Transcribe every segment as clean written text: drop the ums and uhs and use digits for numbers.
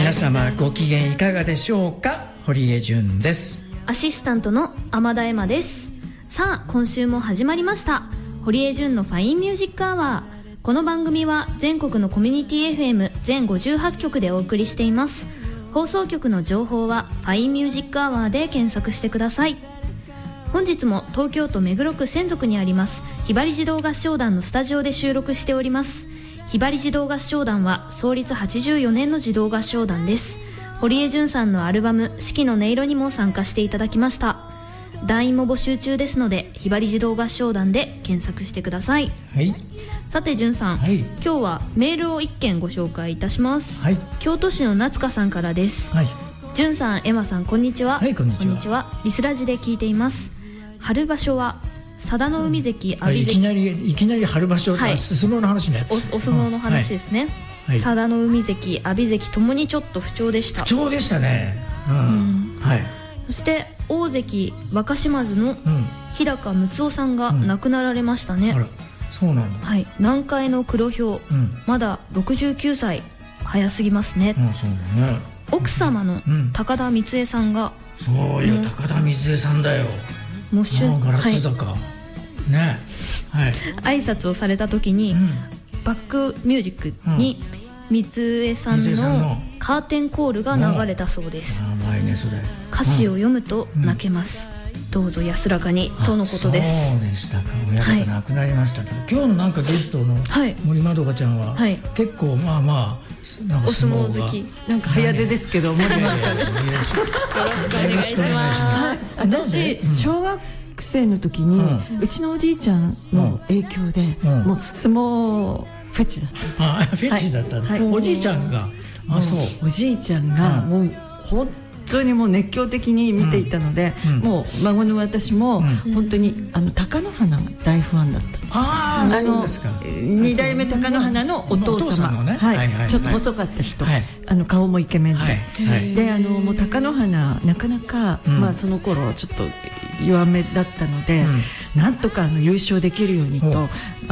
皆様ご機嫌いかがでしょうか。堀江純です。 アシスタントの天田恵馬です。さあ今週も始まりました堀江純のファインミュージックアワー。この番組は全国のコミュニティ FM 全58局でお送りしています。放送局の情報はファインミュージックアワーで検索してください。本日も東京都目黒区千束にありますひばり児童合唱団のスタジオで収録しております。ひばり児童合唱団は創立84年の児童合唱団です。堀江純さんのアルバム四季の音色にも参加していただきました。団員も募集中ですのでひばり児童合唱団で検索してください。 はい、 さて純さん、 はい、 今日はメールを1件ご紹介いたします。 はい、 京都市の夏香さんからです。 はい、 純さん、エマさん、こんにちは。 はい、こんにちは。 リスラジで聞いています。春場所は佐田の海関、阿炎関、 いきなり春場所、はい、相撲の話ね。 お相撲の話ですね。はい、佐田の海関、阿炎関ともにちょっと不調でした。 不調でしたね。はい。 そして大関若島津の日高睦夫さんが亡くなられましたね。 あら、そうなんだ。 はい、南海の黒ひょう、まだ69歳、早すぎますね。 そうだね。 奥様の高田光恵さんが、 そうよ、高田光恵さんだよ。もうガラス坂、ね、はい、挨拶をされた時に、バックミュージックに光恵さんのカーテンコールが流れたそうです。 やばいねそれ。 歌詞を読むと泣けます、どうぞ安らかにとのことです。 そうでしたか。親方亡くなりましたけど、今日のなんかゲストの森まどかちゃんは、結構まあまあなんかお相撲好き、 なんか早出ですけど森まどかです。よろしくお願いします。 私小学生の時にうちのおじいちゃんの影響でもう相撲フェチだった。 フェチだった。おじいちゃんが、そう、 おじいちゃんがもう本当にもう熱狂的に見ていたので、もう孫の私も本当に貴乃花が大ファンだった。 そうですか。 2代目貴乃花のお父様、ちょっと細かった人、顔もイケメンで、もう貴乃花なかなかその頃ちょっと弱めだったので、なんとか優勝できるようにと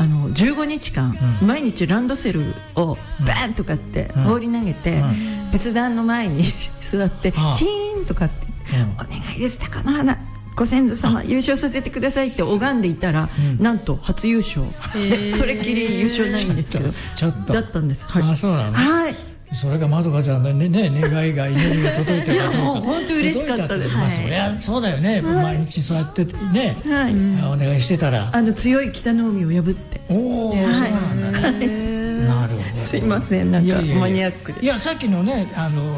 15日間毎日ランドセルをバーンとかって放り投げて、仏壇の前に座ってチーンとかって「お願いです貴乃花ご先祖様優勝させてください」って拝んでいたら、なんと初優勝、それっきり優勝ないんですけどだったんです。 そうなの。はい。それがまどかちゃんのね願いが祈りが届いてる。 もう本当嬉しかったです。 そりゃそうだよね。毎日そうやってねお願いしてたら強い北の海を破って。 おお、そうなんだね。なるほど。 すいません、なんかマニアックで。 いや、さっきのね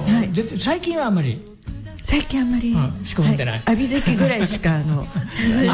最近はあんまり仕込んでない。阿炎関ぐらいしか